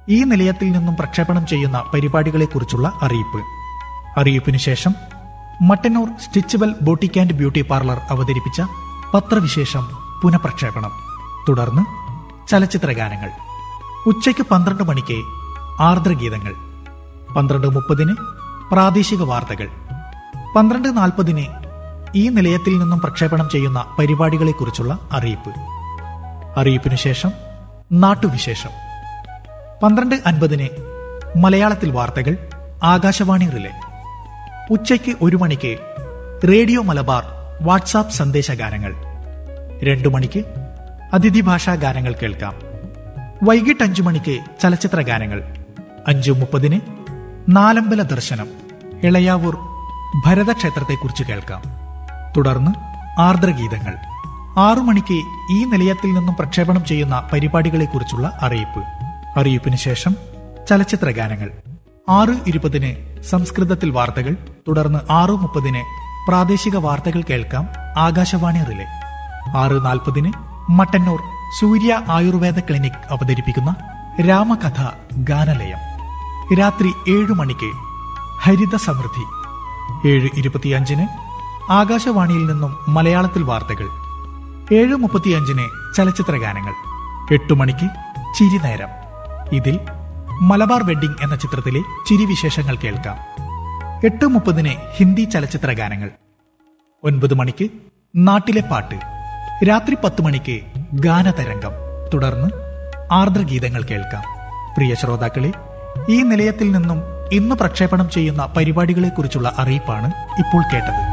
ഈ നിലയത്തിൽ നിന്നും പ്രക്ഷേപണം ചെയ്യുന്ന പരിപാടികളെക്കുറിച്ചുള്ള അറിയിപ്പ്. അറിയിപ്പിനു ശേഷം Mattannur സ്റ്റിച്ചബൽ boutique and beauty parlour അവതരിപ്പിച്ച പത്രവിശേഷം പുനഃപ്രക്ഷേപണം. തുടർന്ന് ചലച്ചിത്രഗാനങ്ങൾ. ഉച്ചയ്ക്ക് 12 മണിക്ക് ആർദ്രഗീതങ്ങൾ. 12:30 പ്രാദേശിക വാർത്തകൾ. 12:40 ഈ നിലയത്തിൽ നിന്നും പ്രക്ഷേപണം ചെയ്യുന്ന പരിപാടികളെക്കുറിച്ചുള്ള അറിയിപ്പ്. അറിയിപ്പിനു ശേഷം നാട്ടുവിശേഷം. 12:50 മലയാളത്തിൽ വാർത്തകൾ ആകാശവാണി റിലേ. ഉച്ചയ്ക്ക് 1 മണിക്ക് റേഡിയോ മലബാർ വാട്സാപ്പ് സന്ദേശഗാനങ്ങൾ. 2 മണിക്ക് അതിഥി ഭാഷാ ഗാനങ്ങൾ കേൾക്കാം. വൈകിട്ട് 5 മണിക്ക് ചലച്ചിത്ര ഗാനങ്ങൾ. 5:30 നാലമ്പല ദർശനം ഇളയാവൂർ ഭരതക്ഷേത്രത്തെക്കുറിച്ച് കേൾക്കാം. തുടർന്ന് ആർദ്രഗീതങ്ങൾ. 6 മണിക്ക് ഈ നിലയത്തിൽ നിന്നും പ്രക്ഷേപണം ചെയ്യുന്ന പരിപാടികളെക്കുറിച്ചുള്ള അറിയിപ്പ്. അറിയിപ്പിന് ശേഷം ചലച്ചിത്ര ഗാനങ്ങൾ. 6:20 സംസ്കൃതത്തിൽ വാർത്തകൾ. തുടർന്ന് 6:30 പ്രാദേശിക വാർത്തകൾ കേൾക്കാം ആകാശവാണി റിലേ. 6:40 മട്ടന്നൂർ സൂര്യ ആയുർവേദ ക്ലിനിക് അവതരിപ്പിക്കുന്ന രാമകഥ ഗാനലയം. രാത്രി 7 മണിക്ക് ഹരിത സമൃദ്ധി. 7:25 ആകാശവാണിയിൽ നിന്നും മലയാളത്തിൽ വാർത്തകൾ. 7:35 ചലച്ചിത്ര ഗാനങ്ങൾ. 8 മണിക്ക് ചിരിനേരം. ഇതിൽ മലബാർ വെഡ്ഡിംഗ് എന്ന ചിത്രത്തിലെ ചിരിവിശേഷങ്ങൾ കേൾക്കാം. 8:30 ഹിന്ദി ചലച്ചിത്ര ഗാനങ്ങൾ. 9 മണിക്ക് നാട്ടിലെ പാട്ട്. രാത്രി 10 മണിക്ക് ഗാനതരംഗം. തുടർന്ന് ആർദ്രഗീതങ്ങൾ കേൾക്കാം. പ്രിയ ശ്രോതാക്കളെ, ഈ നിലയത്തിൽ നിന്നും ഇന്ന് പ്രക്ഷേപണം ചെയ്യുന്ന പരിപാടികളെക്കുറിച്ചുള്ള അറിയിപ്പാണ് ഇപ്പോൾ കേട്ടത്.